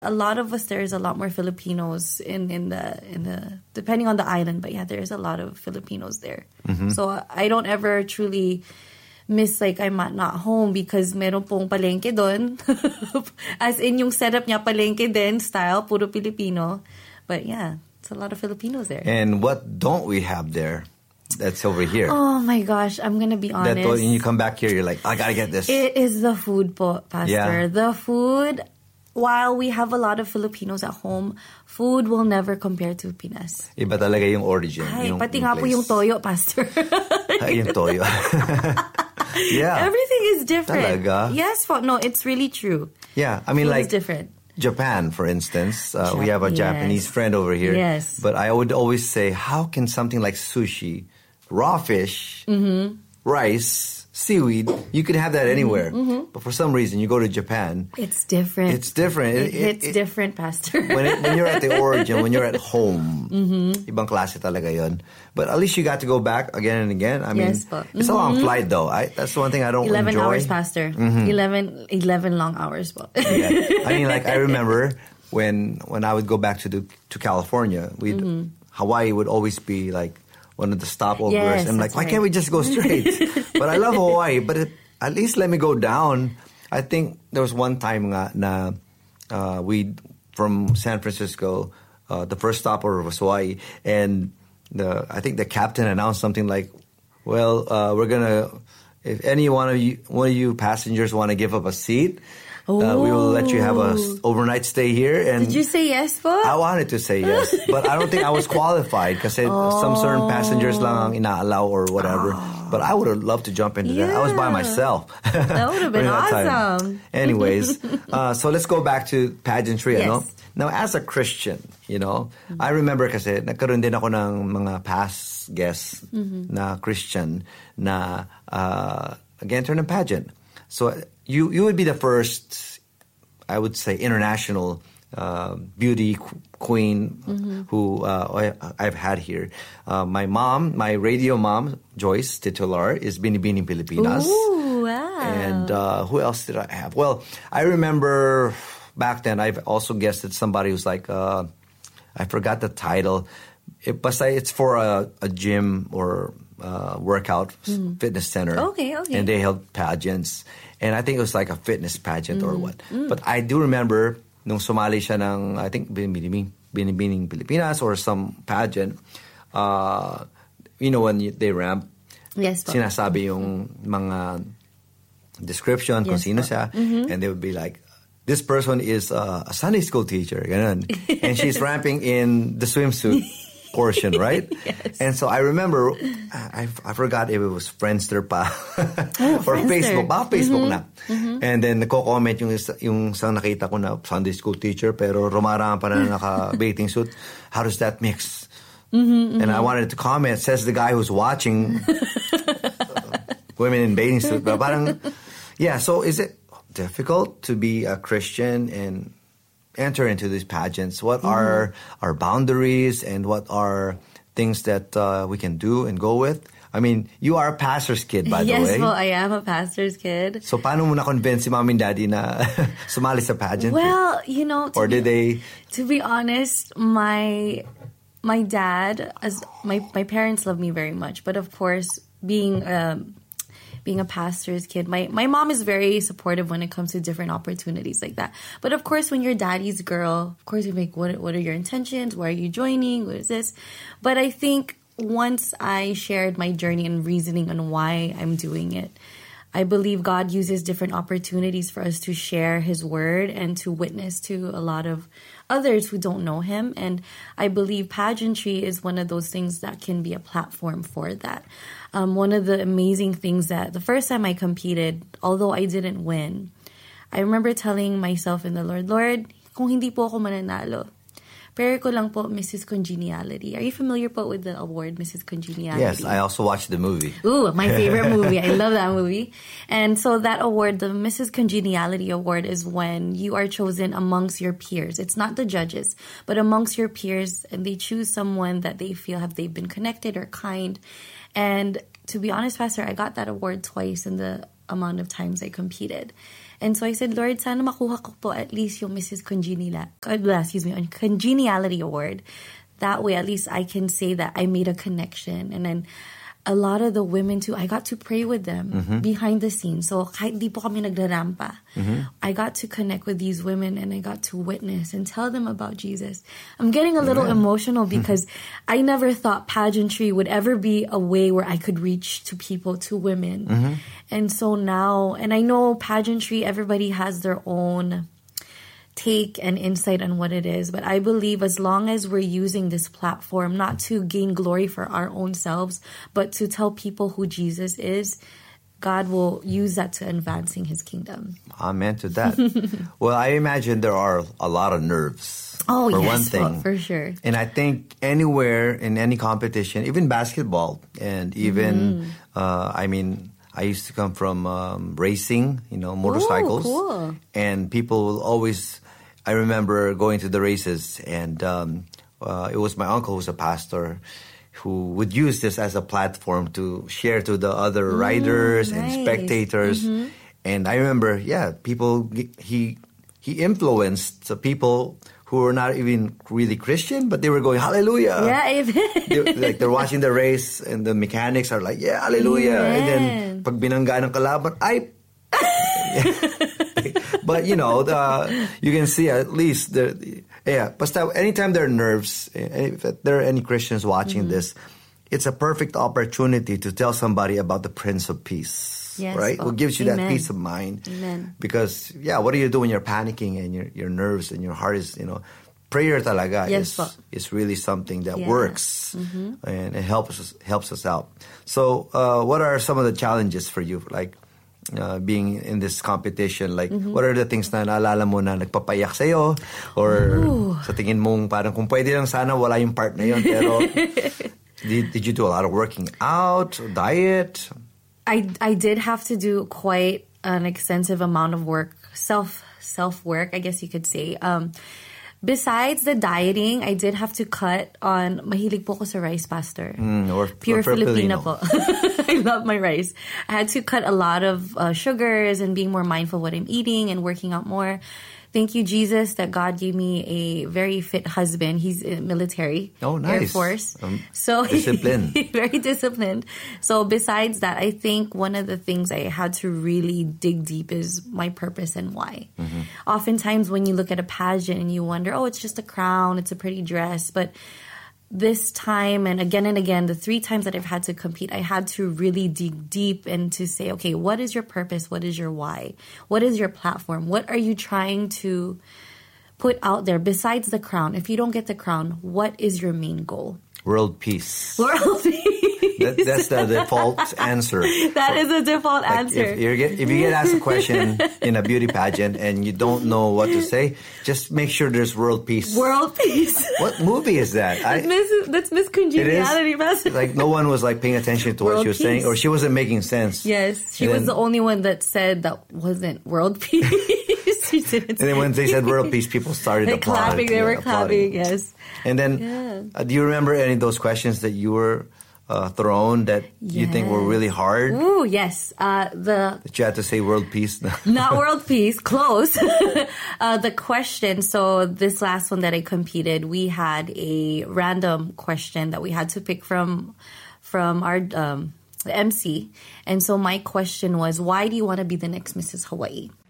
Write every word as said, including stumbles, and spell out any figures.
A lot of us, there's a lot more Filipinos in, in the in the depending on the island, but yeah, there's a lot of Filipinos there. Mm-hmm. So I don't ever truly miss like I'm not home because meron pong palengke doon. As in yung setup niya palengke din style, puro Filipino. But yeah, it's a lot of Filipinos there. And what don't we have there? That's over here. Oh my gosh, I'm gonna be honest. That when you come back here, you're like, I gotta get this. It is the food po, Pastor. Yeah. The food. While we have a lot of Filipinos at home, food will never compare to Pinas. Iba talaga yung origin. Ay, yung, pati yung nga po yung toyo, Pastor. Ay, yung toyo. Yeah. Everything is different. Talaga? Yes, po. No, it's really true. Yeah, I mean, food like is different. Japan, for instance. Uh, Jap- we have a yes. Japanese friend over here. Yes. But I would always say, how can something like sushi, raw fish, mm-hmm. rice, seaweed, you can have that anywhere. Mm-hmm. But for some reason, you go to Japan. It's different. It's different. It, it hits it, it, different, Pastor. when, it, when you're at the origin, when you're at home, mm-hmm. ibang klase talaga yun. But at least you got to go back again and again. I mean, yes, but, it's mm-hmm. a long flight though. I, that's one thing I don't eleven enjoy. hours, Pastor. Mm-hmm. eleven, eleven long hours. But. Yeah. I mean, like, I remember when when I would go back to the, to California, we'd, mm-hmm. Hawaii would always be like one of the stopovers. Yes, I'm like, why right. can't we just go straight? But I love Hawaii, but it, at least let me go down. I think there was one time nga na uh, we from San Francisco, uh, the first stopover was Hawaii, and the I think the captain announced something like, "Well, uh, we're gonna if any one of you one of you passengers want to give up a seat." Uh, we will let you have a overnight stay here. And did you say yes, po? I wanted to say yes, but I don't think I was qualified because oh. some certain passengers lang ang ina-allow or whatever. Oh. But I would have loved to jump into yeah. that. I was by myself. That would have been awesome. Anyways, uh, so let's go back to pageantry. Yes. Ano? Now, as a Christian, you know, mm-hmm. I remember kasi nagkaroon din ako ng mga past guests mm-hmm. na Christian na uh, nag-enter ng pageant. So you you would be the first, I would say, international uh, beauty qu- queen mm-hmm. who uh, I've had here. Uh, my mom, my radio mom, Joyce Titular, is Binibining Pilipinas. Ooh, wow. And uh, who else did I have? Well, I remember back then I've also guested somebody who's like, uh, I forgot the title. It, but it's for a, a gym or uh, workout mm. fitness center. Okay, okay. And they held pageants. And I think it was like a fitness pageant mm. or what. Mm. But I do remember nung sumali siya ng, I think, Binibining, Binibining Pilipinas or some pageant, uh, you know, when you, they ramp, yes, sinasabi yung mga description yes, kung sino siya. Mm-hmm. And they would be like, this person is uh, a Sunday school teacher, ganun. And she's ramping in the swimsuit portion, right? Yes. And so I remember, I, I forgot if it was Friendster pa oh, or Friendster. Facebook. Baka Facebook mm-hmm. na. Mm-hmm. And then nagko-comment yung, yung isang nakita ko na Sunday school teacher pero rumarang pa na naka-bathing suit. How does that mix? Mm-hmm, mm-hmm. And I wanted to comment, says the guy who's watching uh, women in bathing suit. But parang, yeah, so is it difficult to be a Christian and enter into these pageants? What mm-hmm. are our boundaries and what are things that uh, we can do and go with? I mean, you are a pastor's kid, by yes, the way. Yes, well, I am a pastor's kid. So, paano mo na-convince si mommy and daddy na sumali sa pageant? Well, you know, or did be, they? To be honest, my my dad, as my my parents love me very much, but of course, being um, being a pastor's kid, my my mom is very supportive when it comes to different opportunities like that. But of course, when you're daddy's girl, of course, you make what what are your intentions? Why are you joining? What is this? But I think once I shared my journey and reasoning on why I'm doing it, I believe God uses different opportunities for us to share His word and to witness to a lot of others who don't know Him. And I believe pageantry is one of those things that can be a platform for that. Um, one of the amazing things that the first time I competed, although I didn't win, I remember telling myself in the Lord, Lord, kung hindi po ako mananalo, pero ko lang po Missus Congeniality. Are you familiar po with the award, Missus Congeniality? Yes, I also watched the movie. Ooh, my favorite movie. I love that movie. And so that award, the Missus Congeniality Award, is when you are chosen amongst your peers. It's not the judges, but amongst your peers, and they choose someone that they feel have they've been connected or kind. And to be honest, Pastor, I got that award twice in the amount of times I competed. And so I said, Lord, sana makuha ko po at least yung Missus Congeniality, excuse me, Congeniality Award. That way, at least I can say that I made a connection. And then a lot of the women too, I got to pray with them mm-hmm. behind the scenes. So kahit di po kami nagdarampa, mm-hmm. I got to connect with these women and I got to witness and tell them about Jesus. I'm getting a little yeah. emotional because I never thought pageantry would ever be a way where I could reach to people, to women. Mm-hmm. And so now, and I know pageantry, everybody has their own take and insight on what it is. But I believe as long as we're using this platform, not to gain glory for our own selves, but to tell people who Jesus is, God will use that to advancing his kingdom. Amen to that. Well, I imagine there are a lot of nerves. Oh, for yes, one thing. Well, for sure. And I think anywhere in any competition, even basketball, and even, mm. uh, I mean, I used to come from um, racing, you know, motorcycles. Ooh, cool. And people will always, I remember going to the races, and um, uh, it was my uncle who's a pastor who would use this as a platform to share to the other mm, riders nice. and spectators. Mm-hmm. And I remember, yeah, people, he he influenced the people who were not even really Christian, but they were going, hallelujah. Yeah, amen. they, like they're watching the race and the mechanics are like, yeah, hallelujah. Amen. And then pag binangga ng kalaban, ay. But you know, the, you can see at least the, yeah, basta anytime there are nerves, if there are any Christians watching mm-hmm. this, it's a perfect opportunity to tell somebody about the Prince of Peace. Yes, right? oh, Who gives you amen. that peace of mind. Amen. Because, yeah, what do you do when you're panicking and your your nerves and your heart is, you know, prayer talaga yes, is, is really something that yeah. works mm-hmm. and it helps us, helps us out. So, uh, what are some of the challenges for you, like uh, being in this competition? Like, mm-hmm. what are the things na naalala mo na nagpapayak sa'yo? Or Ooh. Sa tingin mong parang kung pwede lang sana wala yung part na yun. Pero did, did you do a lot of working out, diet? I, I did have to do quite an extensive amount of work, self self work, I guess you could say. Um, besides the dieting, I did have to cut on, mahilig po ko sa rice, Pastor. Mm, or, Pure or Filipino po. I love my rice. I had to cut a lot of uh, sugars and being more mindful of what I'm eating and working out more. Thank you, Jesus, that God gave me a very fit husband. He's military, oh, nice. Air Force. Um, so disciplined. Very disciplined. So besides that, I think one of the things I had to really dig deep is my purpose and why. Mm-hmm. Oftentimes when you look at a pageant and you wonder, oh, it's just a crown, it's a pretty dress. But this time and again and again, the three times that I've had to compete, I had to really dig deep and to say, okay, what is your purpose? What is your why? What is your platform? What are you trying to put out there besides the crown? If you don't get the crown, what is your main goal? World peace. World peace. That, that's the default answer. That is a default like answer. If, you get, if you get asked a question in a beauty pageant and you don't know what to say, just make sure there's world peace. World peace. What movie is that? I, that's Miss, that's Miss Congeniality. Like no one was like paying attention to what world she was peace. saying, or she wasn't making sense. Yes, she and was then, the only one that said that wasn't world peace. She didn't and then when they said world peace, people started they applauding. clapping. They yeah, were applauding. clapping. Yes. And then, yeah. uh, do you remember any of those questions that you were uh, thrown that yes. you think were really hard? Ooh, yes. Uh, the that you had to say world peace. Not world peace. Close. uh, the question. So this last one that I competed, we had a random question that we had to pick from from our um, M C, and so my question was, why do you want to be the next Missus Hawaii?